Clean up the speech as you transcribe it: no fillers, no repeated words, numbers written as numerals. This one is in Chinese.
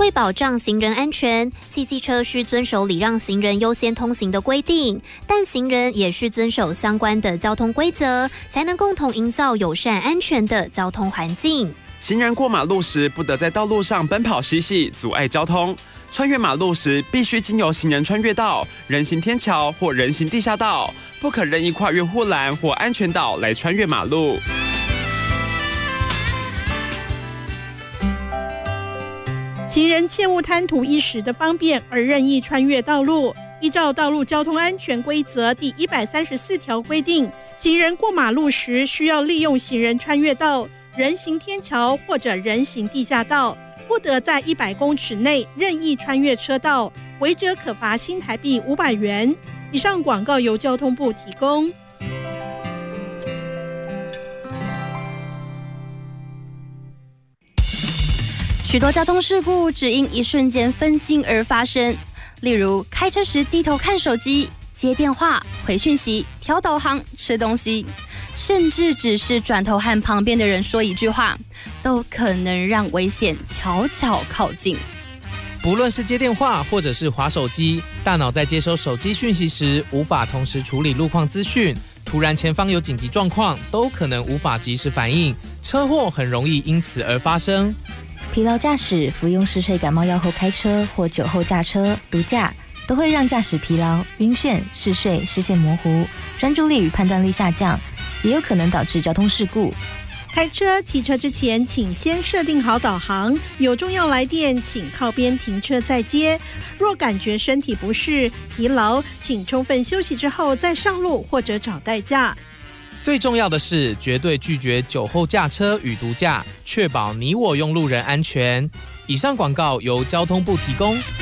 会保障行人安全，汽机车需遵守礼让行人优先通行的规定，但行人也需遵守相关的交通规则，才能共同营造友善安全的交通环境。 行人过马路时不得在道路上奔跑嬉戏，阻碍交通。穿越马路时必须经由行人穿越道、人行天桥或人行地下道，不可任意跨越护栏或安全岛来穿越马路。 行人切勿贪图一时的方便而任意穿越道路。依照道路交通安全规则第134条规定，行人过马路时需要利用行人穿越道、人行天桥或者人行地下道，不得在100公尺内任意穿越车道，违者可罚新台币500元。以上广告由交通部提供。 许多交通事故只因一瞬间分心而发生，例如开车时低头看手机、接电话、回讯息、调导航、吃东西，甚至只是转头和旁边的人说一句话，都可能让危险悄悄靠近。 不论是接电话或者是滑手机，大脑在接收手机讯息时无法同时处理路况资讯，突然前方有紧急状况，都可能无法及时反应，车祸很容易因此而发生。 疲劳驾驶、服用嗜睡感冒药后开车或酒后驾车、毒驾，都会让驾驶疲劳、晕眩、嗜睡、视线模糊、专注力与判断力下降，也有可能导致交通事故。 开车、骑车之前，请先设定好导航，有重要来电，请靠边停车再接。若感觉身体不适、疲劳，请充分休息之后再上路或者找代驾。 最重要的是，绝对拒绝酒后驾车与毒驾，确保你我用路人安全。以上广告由交通部提供。